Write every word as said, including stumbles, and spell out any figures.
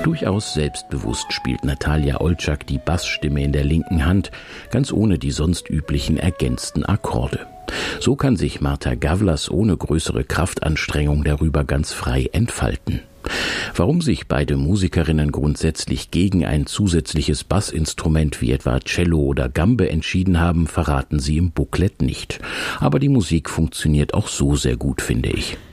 Durchaus selbstbewusst spielt Natalia Olczak die Bassstimme in der linken Hand, ganz ohne die sonst üblichen ergänzten Akkorde. So kann sich Marta Gavlas ohne größere Kraftanstrengung darüber ganz frei entfalten. Warum sich beide Musikerinnen grundsätzlich gegen ein zusätzliches Bassinstrument wie etwa Cello oder Gambe entschieden haben, verraten sie im Booklet nicht. Aber die Musik funktioniert auch so sehr gut, finde ich.